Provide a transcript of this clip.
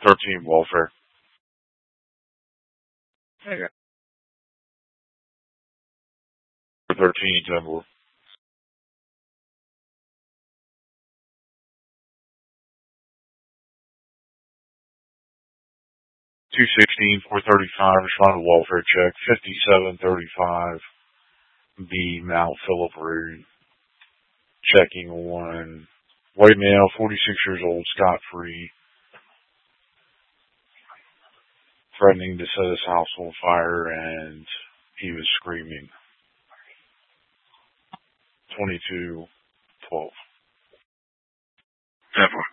413 welfare. Okay. 413 Temple. 216, 435, respond to welfare check. 5735 B, Mount Philip Road. Checking on white male, 46 years old, scot-free. Threatening to set his house on fire, and he was screaming. 2212. 10-4.